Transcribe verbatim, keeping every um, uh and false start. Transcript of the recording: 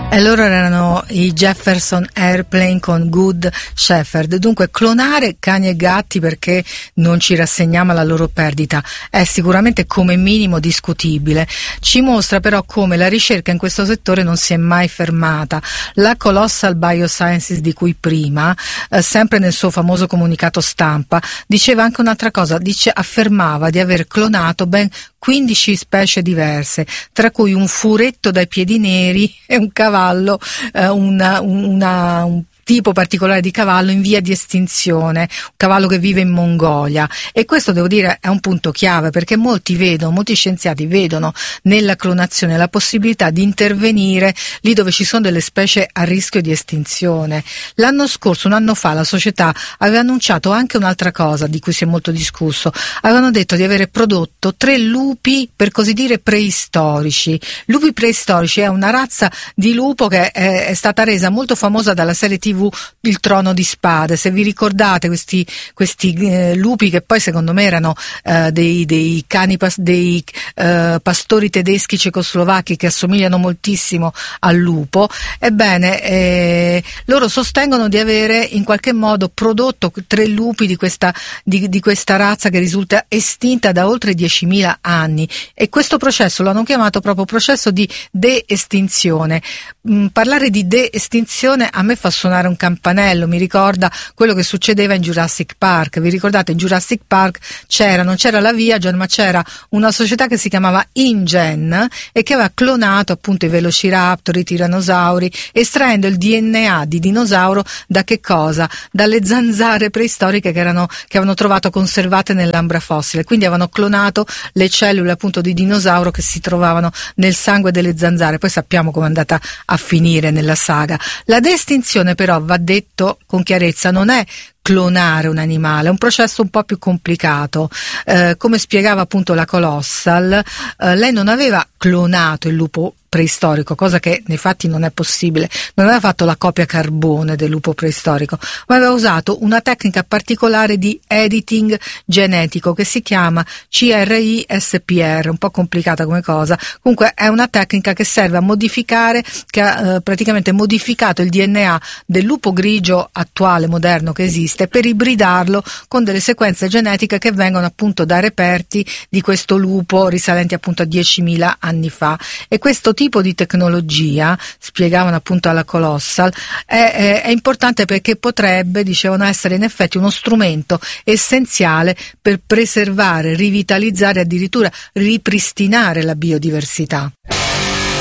E loro erano i Jefferson Airplane con Good Shepherd. Dunque, clonare cani e gatti perché non ci rassegniamo alla loro perdita è sicuramente come minimo discutibile. Ci mostra però come la ricerca in questo settore non si è mai fermata. La Colossal Biosciences di cui prima, eh, sempre nel suo famoso comunicato stampa, diceva anche un'altra cosa, dice, affermava di aver clonato ben quindici specie diverse, tra cui un furetto dai piedi neri e un cavallo, eh, una, una, un tipo particolare di cavallo in via di estinzione, un cavallo che vive in Mongolia. E questo, devo dire, è un punto chiave, perché molti vedono, molti scienziati vedono nella clonazione la possibilità di intervenire lì dove ci sono delle specie a rischio di estinzione. L'anno scorso, un anno fa, la società aveva annunciato anche un'altra cosa di cui si è molto discusso. Avevano detto di avere prodotto tre lupi, per così dire, preistorici. Lupi preistorici è una razza di lupo che è, è stata resa molto famosa dalla serie tivù Il Trono di Spade. Se vi ricordate questi, questi eh, lupi che poi secondo me erano eh, dei, dei cani pas- dei eh, pastori tedeschi cecoslovacchi che assomigliano moltissimo al lupo, ebbene eh, loro sostengono di avere in qualche modo prodotto tre lupi di questa, di, di questa razza che risulta estinta da oltre diecimila anni, e questo processo lo hanno chiamato proprio processo di de-estinzione. Mm, parlare di de-estinzione a me fa suonare un campanello, mi ricorda quello che succedeva in Jurassic Park. Vi ricordate, in Jurassic Park c'era, non c'era la Viager, ma c'era una società che si chiamava InGen e che aveva clonato appunto i velociraptor, i tirannosauri, estraendo il D N A di dinosauro da che cosa? Dalle zanzare preistoriche che erano, che avevano trovato conservate nell'ambra fossile. Quindi avevano clonato le cellule appunto di dinosauro che si trovavano nel sangue delle zanzare. Poi sappiamo come è andata a finire nella saga. La destinzione però, va detto con chiarezza, non è clonare un animale, è un processo un po' più complicato. Eh, come spiegava appunto la Colossal, eh, lei non aveva clonato il lupo preistorico, cosa che nei fatti non è possibile, non aveva fatto la copia carbone del lupo preistorico, ma aveva usato una tecnica particolare di editing genetico che si chiama C R I S P R, un po' complicata come cosa. Comunque è una tecnica che serve a modificare, che ha eh, praticamente modificato il D N A del lupo grigio attuale, moderno, che esiste, per ibridarlo con delle sequenze genetiche che vengono appunto da reperti di questo lupo risalenti appunto a diecimila anni fa. E questo tipo di tecnologia, spiegavano appunto alla Colossal, è, è, è importante perché potrebbe, dicevano, essere in effetti uno strumento essenziale per preservare, rivitalizzare, addirittura ripristinare la biodiversità.